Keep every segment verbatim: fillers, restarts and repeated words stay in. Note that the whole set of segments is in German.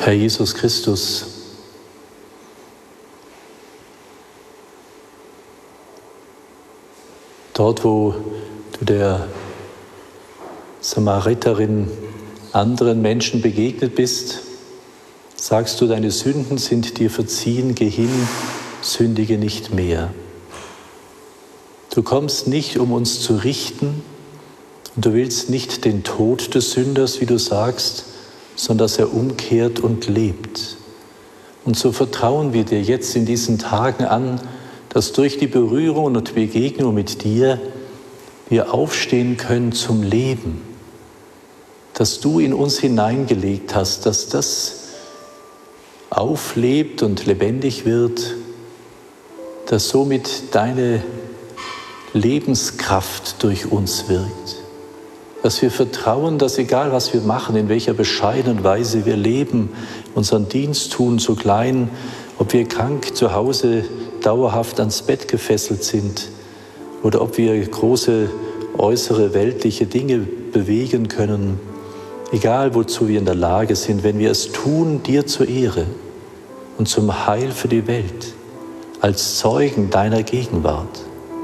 Herr Jesus Christus, dort, wo du der Samariterin anderen Menschen begegnet bist, sagst du, deine Sünden sind dir verziehen, geh hin, sündige nicht mehr. Du kommst nicht, um uns zu richten, und du willst nicht den Tod des Sünders, wie du sagst, sondern dass er umkehrt und lebt. Und so vertrauen wir dir jetzt in diesen Tagen an, dass durch die Berührung und Begegnung mit dir wir aufstehen können zum Leben, dass du in uns hineingelegt hast, dass das auflebt und lebendig wird, dass somit deine Lebenskraft durch uns wirkt. Dass wir vertrauen, dass egal was wir machen, in welcher bescheidenen Weise wir leben, unseren Dienst tun, so klein, ob wir krank zu Hause dauerhaft ans Bett gefesselt sind oder ob wir große äußere weltliche Dinge bewegen können, egal wozu wir in der Lage sind, wenn wir es tun, dir zur Ehre und zum Heil für die Welt, als Zeugen deiner Gegenwart,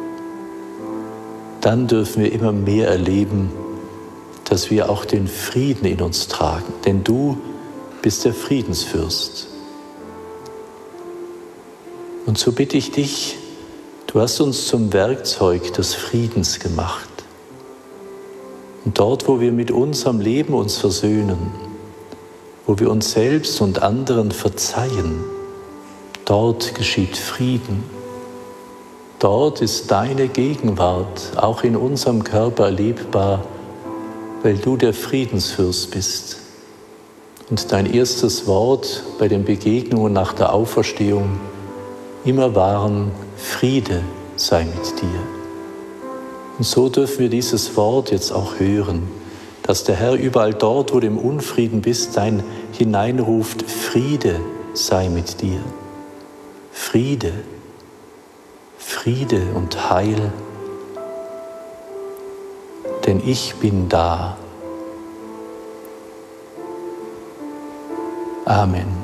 dann dürfen wir immer mehr erleben, dass wir auch den Frieden in uns tragen, denn du bist der Friedensfürst. Und so bitte ich dich, du hast uns zum Werkzeug des Friedens gemacht. Und dort, wo wir mit unserem Leben uns versöhnen, wo wir uns selbst und anderen verzeihen, dort geschieht Frieden. Dort ist deine Gegenwart auch in unserem Körper erlebbar, weil du der Friedensfürst bist. Und dein erstes Wort bei den Begegnungen nach der Auferstehung immer waren: Friede sei mit dir. Und so dürfen wir dieses Wort jetzt auch hören, dass der Herr überall dort, wo du im Unfrieden bist, dein hineinruft: Friede sei mit dir. Friede, Friede und Heil, denn ich bin da. Amen.